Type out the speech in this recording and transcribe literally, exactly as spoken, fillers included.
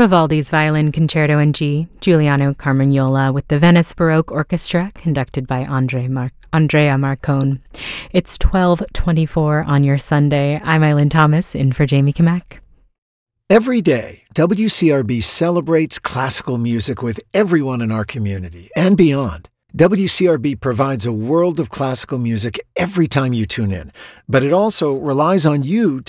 Vivaldi's Violin Concerto in G, Giuliano Carmagnola with the Venice Baroque Orchestra, conducted by Andre Mar- Andrea Marcone. It's twelve twenty-four on your Sunday. I'm Eileen Thomas, in for Jamie Kamak. Every day, W C R B celebrates classical music with everyone in our community and beyond. W C R B provides a world of classical music every time you tune in, but it also relies on you to